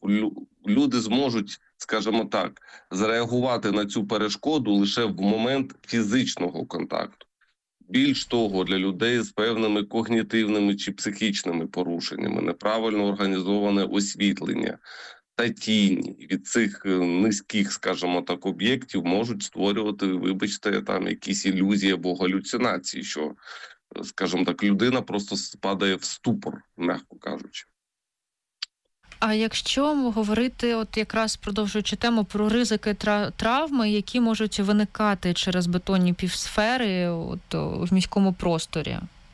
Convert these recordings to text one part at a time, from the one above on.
люди зможуть, скажімо так, зреагувати на цю перешкоду лише в момент фізичного контакту. Більш того, для людей з певними когнітивними чи психічними порушеннями, неправильно організоване освітлення та тіні від цих низьких, скажімо так, об'єктів можуть створювати, вибачте, там якісь ілюзії або галюцинації, що, скажімо так, людина просто спадає в ступор, м'яко кажучи. А якщо говорити, от якраз продовжуючи тему про ризики травми, які можуть виникати через бетонні півсфери в міському просторі?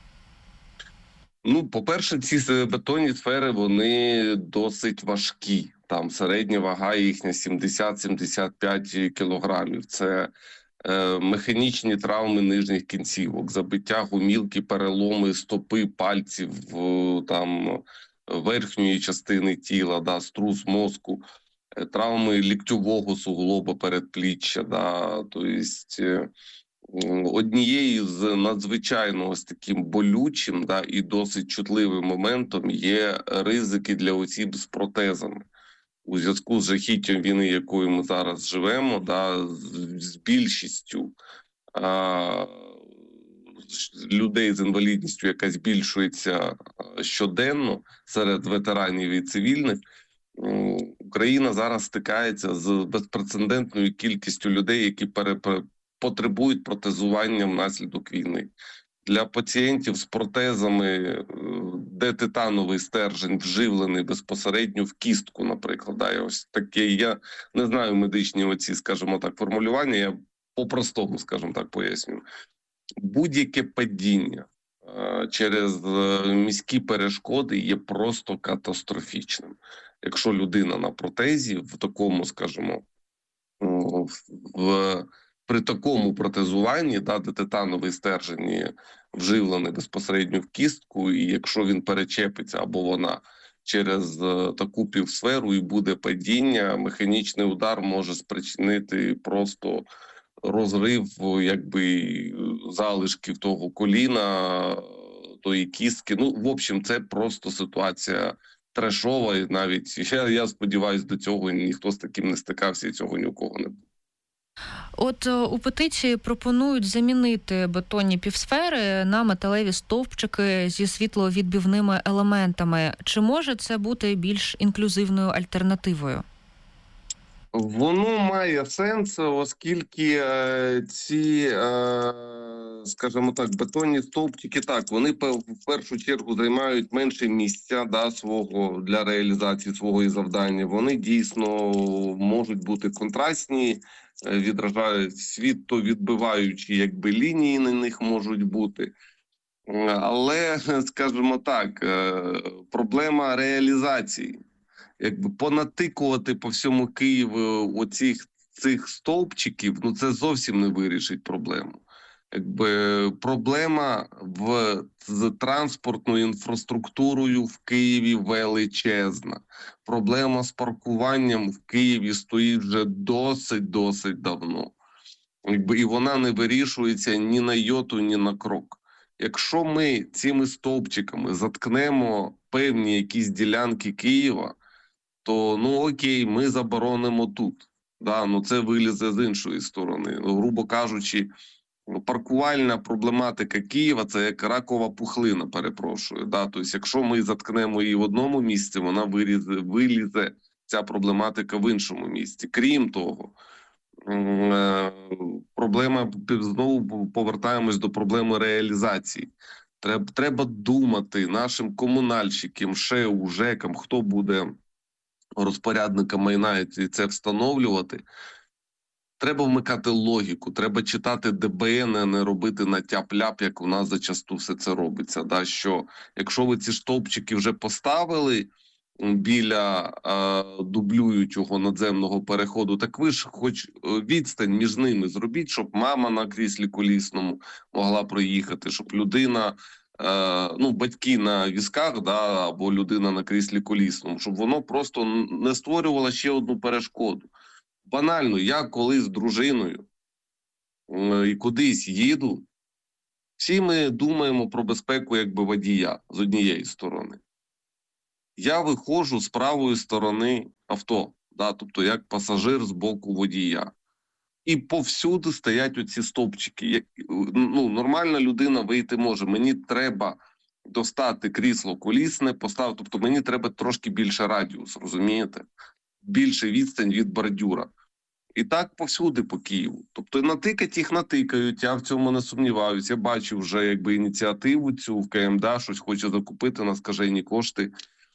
Ну, по-перше, ці бетонні сфери, вони досить важкі. Там середня вага їхня 70-75 кілограмів. Це механічні травми нижніх кінцівок, забиття гомілки, переломи стопи, пальців, там верхньої частини тіла, да, струс мозку, травми ліктьового суглоба передпліччя, да, тобто однією з надзвичайно ось таким болючим, да, і досить чутливим моментом є ризики для осіб з протезами. У зв'язку з жахіттям війни, якою ми зараз живемо, да, з більшістю людей з інвалідністю, яка збільшується щоденно серед ветеранів і цивільних, Україна зараз стикається з безпрецедентною кількістю людей, які потребують протезування внаслідок війни. Для пацієнтів з протезами, де титановий стержень вживлений безпосередньо в кістку, наприклад. Да, ось таке, я не знаю медичні оці, скажімо так, формулювання, я по-простому, скажімо так, пояснюю. Будь-яке падіння через міські перешкоди є просто катастрофічним. Якщо людина на протезі в такому, скажімо, при такому протезуванні, да, де титановий стержень вживлений безпосередньо в кістку, і якщо він перечепиться або вона через таку півсферу і буде падіння, механічний удар може спричинити просто розрив, якби, залишків того коліна, тої кістки. Ну, в общем, це просто ситуація трешова, і навіть, я сподіваюся, до цього ніхто з таким не стикався, і цього ні у кого не буде. От у петиції пропонують замінити бетонні півсфери на металеві стовпчики зі світловідбивними елементами. Чи може це бути більш інклюзивною альтернативою? Воно має сенс, оскільки ці, скажімо так, бетонні стовпчики, так, вони в першу чергу займають менше місця, да, свого для реалізації свого завдання. Вони дійсно можуть бути контрастні, відражають світловідбиваючі, якби, лінії на них можуть бути. Але, скажімо так, проблема реалізації. Якби понатикувати по всьому Києву цих стовпчиків, ну це зовсім не вирішить проблему. Якби проблема з транспортною інфраструктурою в Києві величезна. Проблема з паркуванням в Києві стоїть вже досить давно. Якби, і вона не вирішується ні на йоту, ні на крок. Якщо ми цими стовпчиками заткнемо певні якісь ділянки Києва, то, ну окей, ми заборонимо тут. Да, ну це вилізе з іншої сторони. Ну, грубо кажучи, паркувальна проблематика Києва – це як ракова пухлина, перепрошую. Да? Тобто, якщо ми заткнемо її в одному місці, вона вилізе, ця проблематика, в іншому місці. Крім того, проблема, знову повертаємось до проблеми реалізації. Треба думати нашим комунальщикам, ШЕУ, ЖЕКам, хто буде розпорядника майна і це встановлювати. Треба вмикати логіку, треба читати ДБН, а не робити на тяп-ляп, як у нас зачасту все це робиться. Да? Що якщо ви ці стовпчики вже поставили біля дублюючого надземного переходу, так ви ж хоч відстань між ними зробіть, щоб мама на кріслі колісному могла проїхати, щоб людина, ну, батьки на візках, да, або людина на кріслі колісному, щоб воно просто не створювало ще одну перешкоду. Банально, я коли з дружиною і кудись їду, всі ми думаємо про безпеку якби водія з однієї сторони. Я виходжу з правої сторони авто, да, тобто як пасажир з боку водія. І повсюди стоять оці стовпчики. Ну, нормальна людина вийти може. Мені треба достати крісло колісне, поставити, тобто мені треба трошки більше радіус, розумієте? Більше відстань від бордюра. І так повсюди по Києву. Тобто натикать їх натикають, я в цьому не сумніваюся. Я бачив вже ініціативу цю в КМДА, щось хоче закупити на скажені кошти,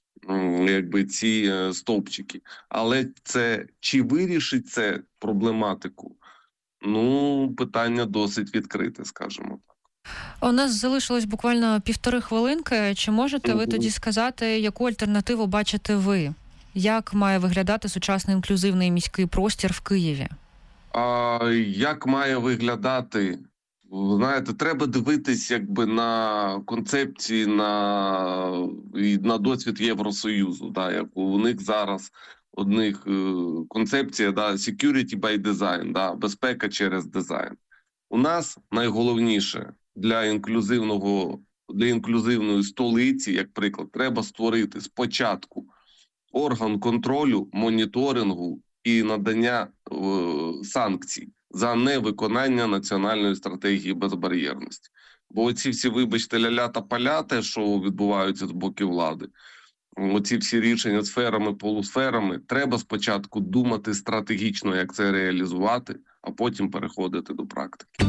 ці стовпчики. Але це чи вирішить це проблематику? Ну, питання досить відкрите, скажімо так. У нас залишилось буквально 1,5 хвилинки. Чи можете ви тоді сказати, яку альтернативу бачите ви? Як має виглядати сучасний інклюзивний міський простір в Києві? Як має виглядати? Знаєте, треба дивитись на концепції, на досвід Євросоюзу. Да, як у них зараз концепція, да, security by design, да, безпека через дизайн. У нас найголовніше для інклюзивної столиці, як приклад, треба створити спочатку орган контролю, моніторингу і надання санкцій за невиконання національної стратегії безбар'єрності. Бо оці всі, вибачте, ля-ля та поля, те, що відбуваються з боку влади, оці всі рішення сферами, полусферами, треба спочатку думати стратегічно, як це реалізувати, а потім переходити до практики.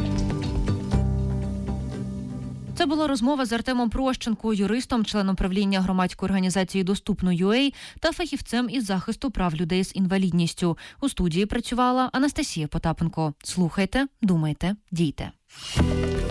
Це була розмова з Артемом Прощенко, юристом, членом правління громадської організації «Доступно.UA» та фахівцем із захисту прав людей з інвалідністю. У студії працювала Анастасія Потапенко. Слухайте, думайте, дійте.